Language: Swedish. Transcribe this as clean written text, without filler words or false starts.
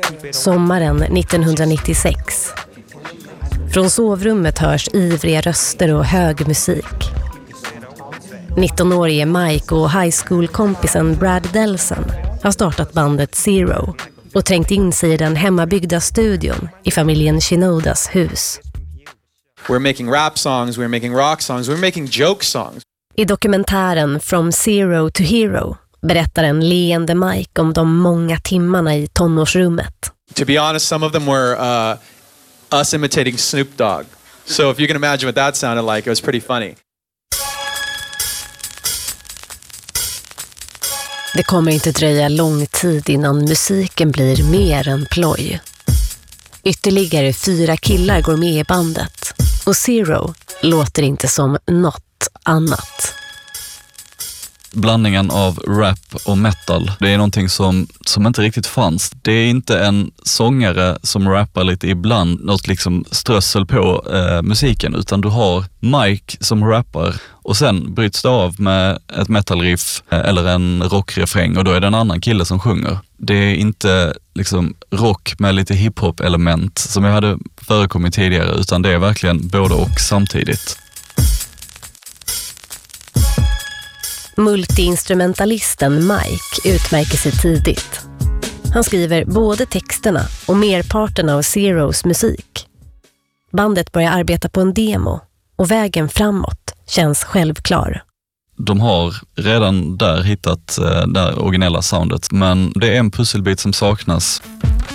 Sommaren 1996. Från sovrummet hörs ivriga röster och hög musik. 19-årige Mike och high school-kompisen Brad Delson har startat bandet Zero och trängt in sig i den hemmabyggda studion i familjen Shinodas hus. We're making rap songs, we're making rock songs, we're making joke songs. I dokumentären From Zero to Hero berättar en leende Mike om de många timmarna i tonårsrummet. To be honest, some of them were us imitating Snoop Dogg. So if you can imagine what that sounded like, it was pretty funny. Det kommer inte dröja lång tid innan musiken blir mer än ploj. Ytterligare 4 killar går med i bandet och Zero låter inte som något annat. Blandningen av rap och metal, det är någonting som inte riktigt fanns. Det är inte en sångare som rappar lite ibland, något liksom strössel på musiken, utan du har Mike som rappar och sen bryts det av med ett metalriff eller en rockrefräng och då är det en annan kille som sjunger. Det är inte liksom rock med lite hiphop-element som jag hade förekommit tidigare, utan det är verkligen både och samtidigt. Multiinstrumentalisten Mike utmärker sig tidigt. Han skriver både texterna och merparten av Zeros musik. Bandet börjar arbeta på en demo och vägen framåt känns självklar. De har redan där hittat det originella soundet, men det är en pusselbit som saknas.